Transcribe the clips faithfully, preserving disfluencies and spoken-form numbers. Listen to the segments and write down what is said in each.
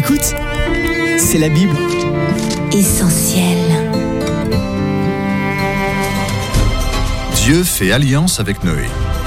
Écoute, c'est la Bible. Essentiel. Dieu fait alliance avec Noé.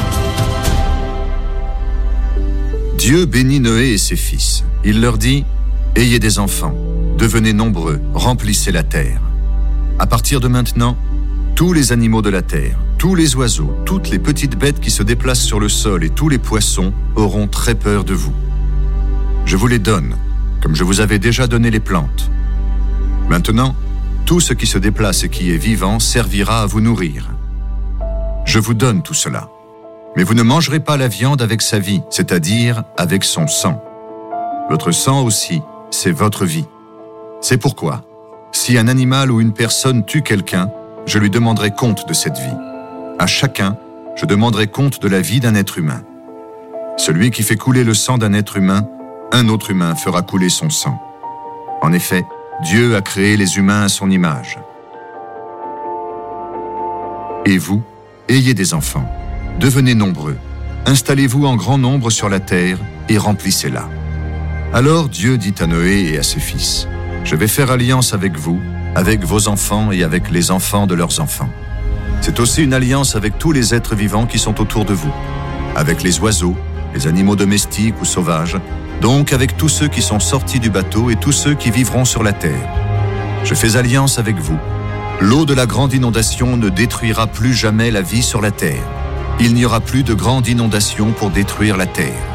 Dieu bénit Noé et ses fils. Il leur dit « Ayez des enfants, devenez nombreux, remplissez la terre. À partir de maintenant, tous les animaux de la terre, tous les oiseaux, toutes les petites bêtes qui se déplacent sur le sol et tous les poissons auront très peur de vous. Je vous les donne, comme je vous avais déjà donné les plantes. Maintenant, tout ce qui se déplace et qui est vivant servira à vous nourrir. Je vous donne tout cela. Mais vous ne mangerez pas la viande avec sa vie, c'est-à-dire avec son sang. Votre sang aussi, c'est votre vie. C'est pourquoi, si un animal ou une personne tue quelqu'un, je lui demanderai compte de cette vie. À chacun, je demanderai compte de la vie d'un être humain. Celui qui fait couler le sang d'un être humain, un autre humain fera couler son sang. En effet, Dieu a créé les humains à son image. Et vous, ayez des enfants, devenez nombreux, installez-vous en grand nombre sur la terre et remplissez-la. Alors Dieu dit à Noé et à ses fils, « Je vais faire alliance avec vous, avec vos enfants et avec les enfants de leurs enfants. C'est aussi une alliance avec tous les êtres vivants qui sont autour de vous, avec les oiseaux, les animaux domestiques ou sauvages, donc avec tous ceux qui sont sortis du bateau et tous ceux qui vivront sur la terre. Je fais alliance avec vous. L'eau de la grande inondation ne détruira plus jamais la vie sur la terre. Il n'y aura plus de grande inondation pour détruire la terre.